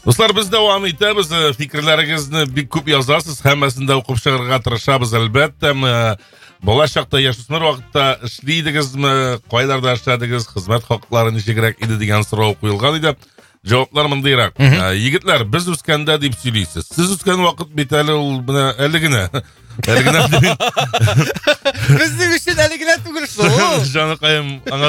Достар, біз давам етеміз. Фикірлеріңізді бик көп язасыз. Хәммәсін дә оқып шығырға тырышабыз, әлбәттә. Болашақта яшүсмер вакытта эшлидегезме, кайларда эшләдегез, хезмәт хаклары ничегрәк иде дигән сорау куелган иде. Җаваплар мондыйрак. Егетләр, без үскәндә дип сөйлисез. Сез үскән вакыт бит әле ул менә әле генә. Безнең өчен әле генә түгел шул. Җаныкаем, аңа